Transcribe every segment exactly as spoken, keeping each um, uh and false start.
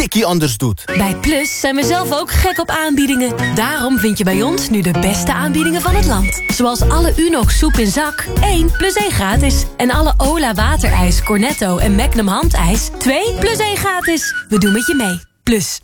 tikkie anders doet. Bij Plus zijn we zelf ook gek op aanbiedingen. Daarom vind je bij ons nu de beste aanbiedingen van het land. Zoals alle Unox soep in zak, één plus één gratis. En alle Ola waterijs, Cornetto en Magnum handijs, twee plus één gratis. We doen met je mee. Plus.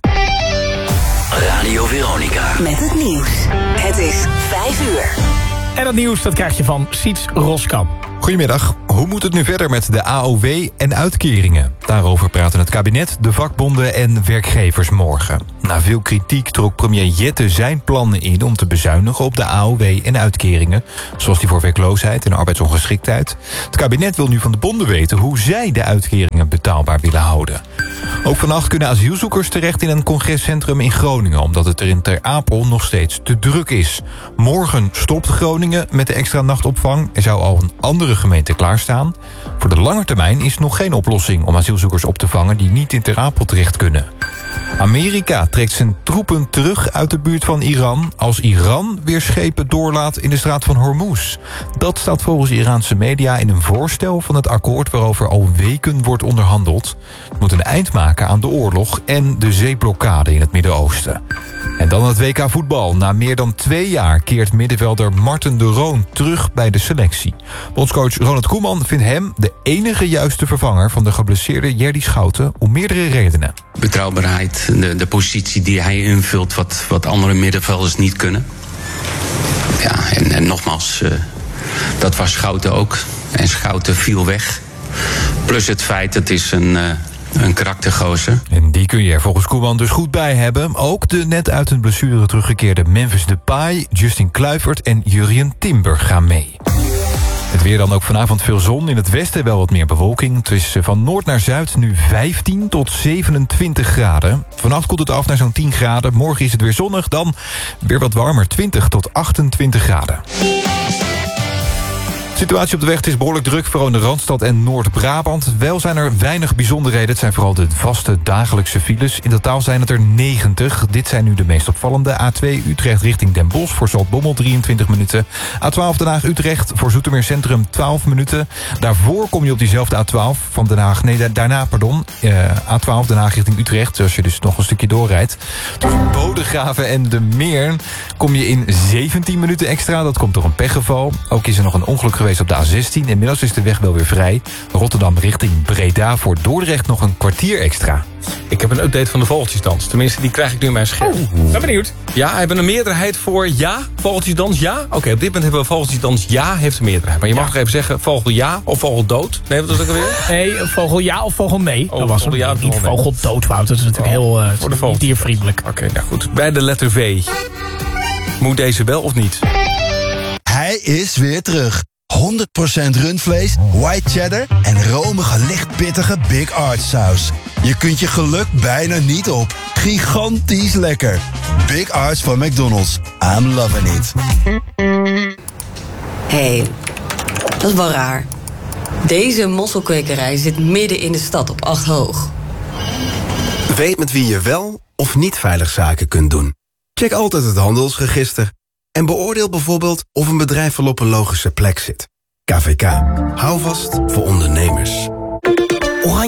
Radio Veronica. Met het nieuws. Het is vijf uur. En dat nieuws dat krijg je van Siets Roskam. Goedemiddag. Hoe moet het nu verder met de A O W en uitkeringen? Daarover praten het kabinet, de vakbonden en werkgevers morgen. Na veel kritiek trok premier Jette zijn plannen in om te bezuinigen op de A O W en uitkeringen, zoals die voor werkloosheid en arbeidsongeschiktheid. Het kabinet wil nu van de bonden weten hoe zij de uitkeringen betaalbaar willen houden. Ook vannacht kunnen asielzoekers terecht in een congrescentrum in Groningen, omdat het er in Ter Apel nog steeds te druk is. Morgen stopt Groningen met de extra nachtopvang. Er zou al een andere gemeente klaarstaan. Voor de lange termijn is nog geen oplossing om asielzoekers op te vangen die niet in Ter Apel terecht kunnen. Amerika trekt zijn troepen terug uit de buurt van Iran als Iran weer schepen doorlaat in de straat van Hormuz. Dat staat volgens Iraanse media in een voorstel van het akkoord waarover al weken wordt onderhandeld. Het moet een eind maken aan de oorlog en de zeeblokkade in het Midden-Oosten. En dan het W K voetbal. Na meer dan twee jaar keert middenvelder Marten de Roon terug bij de selectie. Bondscoach Ronald Koeman vindt hem de enige juiste vervanger van de geblesseerde Jerdy Schouten om meerdere redenen. Betrouwbaarheid, de, de positie die hij invult wat, wat andere middenvelders niet kunnen. Ja, en, en nogmaals, uh, dat was Schouten ook. En Schouten viel weg. Plus het feit, het is een... Uh, Een karaktergozer. En die kun je er volgens Koeman dus goed bij hebben. Ook de net uit een blessure teruggekeerde Memphis Depay, Justin Kluivert en Jurrien Timber gaan mee. Het weer dan ook vanavond veel zon. In het westen wel wat meer bewolking. Het is van noord naar zuid nu vijftien tot zevenentwintig graden. Vannacht koelt het af naar zo'n tien graden. Morgen is het weer zonnig. Dan weer wat warmer, twintig tot achtentwintig graden. De situatie op de weg is behoorlijk druk, vooral in de Randstad en Noord-Brabant. Wel zijn er weinig bijzonderheden. Het zijn vooral de vaste dagelijkse files. In totaal zijn het er negentig. Dit zijn nu de meest opvallende. A twee Utrecht richting Den Bosch voor Zaltbommel drieëntwintig minuten. A twaalf Den Haag Utrecht voor Zoetermeer Centrum twaalf minuten. Daarvoor kom je op diezelfde A twaalf van Den Haag... Nee, daarna, pardon. Uh, A twaalf Den Haag richting Utrecht, als je dus nog een stukje doorrijdt. Tussen Bodegraven en de Meern kom je in zeventien minuten extra. Dat komt door een pechgeval. Ook is er nog een ongeluk geweest op de A zestien. Inmiddels is de weg wel weer vrij. Rotterdam richting Breda voor Dordrecht nog een kwartier extra. Ik heb een update van de vogeltjesdans. Tenminste, die krijg ik nu in mijn scherm. Oh, ben benieuwd. Ja, hebben een meerderheid voor ja, vogeltjesdans ja. Oké, okay, op dit moment hebben we vogeltjesdans ja, heeft een meerderheid. Maar je mag ja. nog even zeggen, vogel ja of vogel dood. Nee, wat was dat alweer? Nee, vogel ja of vogel nee. Oh, dat was vogel ja of niet vogel nee. vogel doodwoud. Dat is natuurlijk oh, heel uh, voor de vogel. diervriendelijk. Oké, okay, nou goed. Bij de letter V. Moet deze wel of niet? Hij is weer terug. honderd procent rundvlees, white cheddar en romige, licht pittige Big Arch saus. Je kunt je geluk bijna niet op. Gigantisch lekker. Big Arch van McDonald's. I'm loving it. Hé, hey, dat is wel raar. Deze mosselkwekerij zit midden in de stad op acht hoog. Weet met wie je wel of niet veilig zaken kunt doen. Check altijd het handelsregister. En beoordeel bijvoorbeeld of een bedrijf wel op een logische plek zit. K V K. Hou vast voor ondernemers.